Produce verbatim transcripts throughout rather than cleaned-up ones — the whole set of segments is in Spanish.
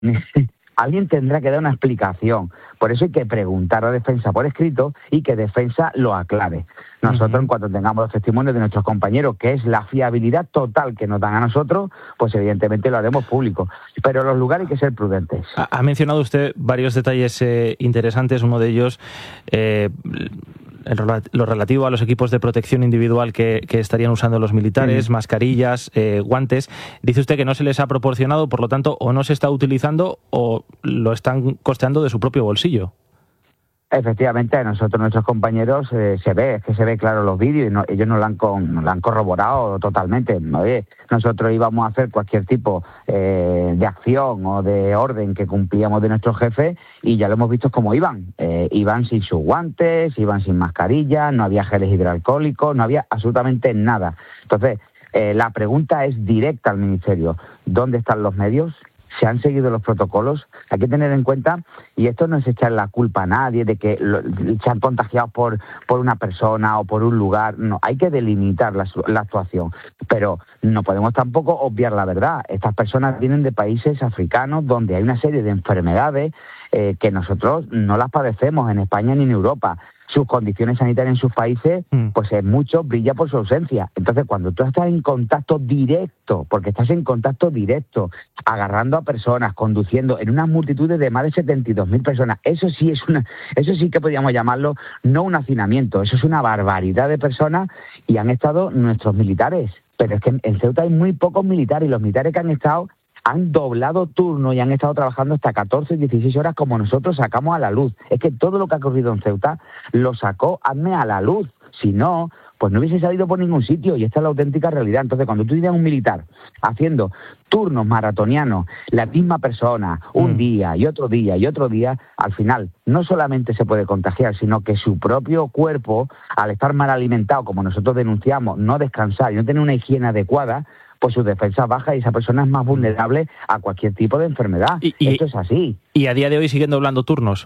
Alguien tendrá que dar una explicación. Por eso hay que preguntar a Defensa por escrito y que Defensa lo aclare. Nosotros, uh-huh. en cuanto tengamos los testimonios de nuestros compañeros, que es la fiabilidad total que nos dan a nosotros, pues evidentemente lo haremos público. Pero en los lugares hay que ser prudentes. Ha, ha mencionado usted varios detalles eh, interesantes. Uno de ellos, eh, lo relativo a los equipos de protección individual que, que estarían usando los militares, sí. mascarillas, eh, guantes. Dice usted que no se les ha proporcionado, por lo tanto, o no se está utilizando o lo están costeando de su propio bolsillo. Efectivamente, a nosotros, nuestros compañeros, eh, se ve, es que se ve claro los vídeos y no, ellos nos lo, han con, nos lo han corroborado totalmente. Oye, nosotros íbamos a hacer cualquier tipo eh, de acción o de orden que cumplíamos de nuestro jefe y ya lo hemos visto cómo iban. Eh, iban sin sus guantes, iban sin mascarilla, no había geles hidroalcohólicos, no había absolutamente nada. Entonces, eh, la pregunta es directa al Ministerio. ¿Dónde están los medios? ¿Se han seguido los protocolos? Hay que tener en cuenta, y esto no es echar la culpa a nadie de que lo, se han contagiado por, por una persona o por un lugar. No, hay que delimitar la, la actuación. Pero no podemos tampoco obviar la verdad. Estas personas vienen de países africanos donde hay una serie de enfermedades eh, que nosotros no las padecemos en España ni en Europa. Sus condiciones sanitarias en sus países, pues es mucho, brilla por su ausencia. Entonces, cuando tú estás en contacto directo, porque estás en contacto directo, agarrando a personas, conduciendo en unas multitudes de más de setenta y dos mil personas, eso sí es una, eso sí que podríamos llamarlo no un hacinamiento, eso es una barbaridad de personas y han estado nuestros militares. Pero es que en Ceuta hay muy pocos militares y los militares que han estado han doblado turno y han estado trabajando hasta catorce, dieciséis horas como nosotros sacamos a la luz. Es que todo lo que ha ocurrido en Ceuta lo sacó ADME a la luz. Si no, pues no hubiese salido por ningún sitio y esta es la auténtica realidad. Entonces, cuando tú tienes un militar haciendo turnos maratonianos, la misma persona, un mm. día y otro día y otro día, al final no solamente se puede contagiar, sino que su propio cuerpo, al estar mal alimentado, como nosotros denunciamos, no descansar y no tener una higiene adecuada, pues su defensa baja y esa persona es más vulnerable a cualquier tipo de enfermedad. Y, y, Esto es así. ¿Y a día de hoy siguen doblando turnos?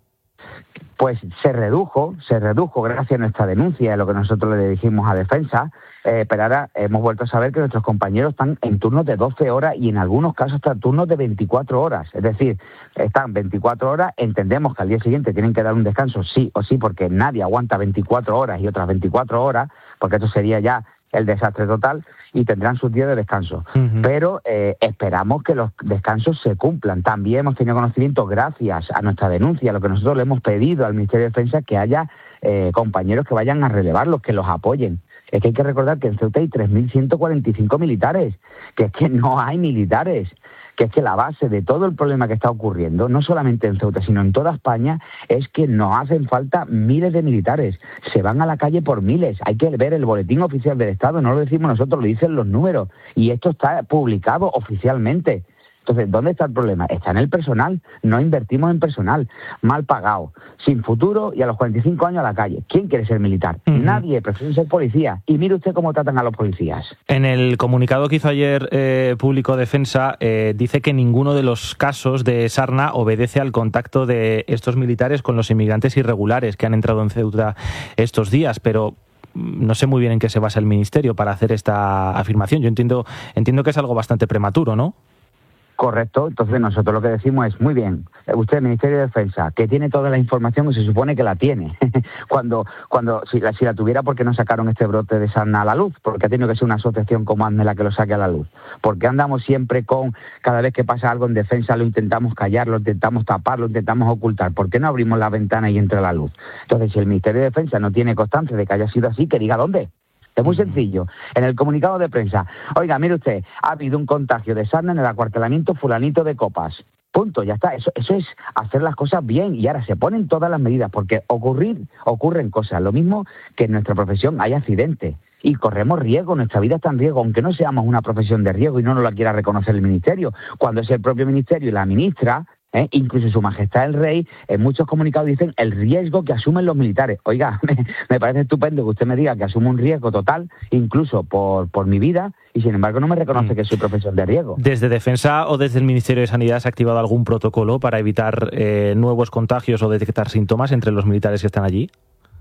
Pues se redujo, se redujo gracias a nuestra denuncia, a lo que nosotros le dijimos a Defensa, eh, pero ahora hemos vuelto a saber que nuestros compañeros están en turnos de doce horas y en algunos casos están turnos de veinticuatro horas. Es decir, están veinticuatro horas, entendemos que al día siguiente tienen que dar un descanso sí o sí, porque nadie aguanta veinticuatro horas y otras veinticuatro horas, porque esto sería ya el desastre total, y tendrán sus días de descanso. Uh-huh. Pero eh, esperamos que los descansos se cumplan. También hemos tenido conocimiento, gracias a nuestra denuncia, a lo que nosotros le hemos pedido al Ministerio de Defensa, que haya eh, compañeros que vayan a relevarlos, que los apoyen. Es que hay que recordar que en Ceuta hay tres mil ciento cuarenta y cinco militares, que es que no hay militares, que es que la base de todo el problema que está ocurriendo, no solamente en Ceuta, sino en toda España, es que nos hacen falta miles de militares. Se van a la calle por miles. Hay que ver el boletín oficial del Estado, no lo decimos nosotros, lo dicen los números. Y esto está publicado oficialmente. Entonces, ¿dónde está el problema? Está en el personal. No invertimos en personal. Mal pagado, sin futuro y a los cuarenta y cinco años a la calle. ¿Quién quiere ser militar? Uh-huh. Nadie, prefieren ser policía. Y mire usted cómo tratan a los policías. En el comunicado que hizo ayer eh, Público Defensa, eh, dice que ninguno de los casos de Sarna obedece al contacto de estos militares con los inmigrantes irregulares que han entrado en Ceuta estos días, pero no sé muy bien en qué se basa el Ministerio para hacer esta afirmación. Yo entiendo, entiendo que es algo bastante prematuro, ¿no? Correcto, entonces nosotros lo que decimos es, muy bien, usted, el Ministerio de Defensa, que tiene toda la información, que se supone que la tiene, cuando, cuando si, la, si la tuviera, ¿por qué no sacaron este brote de Sarna a la luz? Porque ha tenido que ser una asociación como ADME la que lo saque a la luz. Porque andamos siempre con, cada vez que pasa algo en defensa, lo intentamos callar, lo intentamos tapar, lo intentamos ocultar. ¿Por qué no abrimos la ventana y entra la luz? Entonces, si el Ministerio de Defensa no tiene constancia de que haya sido así, que diga dónde. Es muy sencillo. En el comunicado de prensa, oiga, mire usted, ha habido un contagio de sarna en el acuartelamiento fulanito de Copas. Punto, ya está. Eso, eso es hacer las cosas bien. Y ahora se ponen todas las medidas, porque ocurrir, ocurren cosas. Lo mismo que en nuestra profesión hay accidentes. Y corremos riesgo, nuestra vida está en riesgo, aunque no seamos una profesión de riesgo y no nos la quiera reconocer el Ministerio. Cuando es el propio Ministerio y la ministra, ¿Eh? incluso Su Majestad el Rey, en muchos comunicados dicen el riesgo que asumen los militares. Oiga, me, me parece estupendo que usted me diga que asumo un riesgo total, incluso por, por mi vida, y sin embargo no me reconoce mm. que soy profesión de riesgo. ¿Desde Defensa o desde el Ministerio de Sanidad se ha activado algún protocolo para evitar eh, nuevos contagios o detectar síntomas entre los militares que están allí?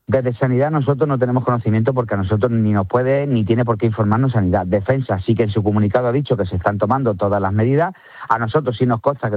Desde Sanidad nosotros no tenemos conocimiento porque a nosotros ni nos puede ni tiene por qué informarnos Sanidad. Defensa sí que en su comunicado ha dicho que se están tomando todas las medidas. A nosotros sí nos consta que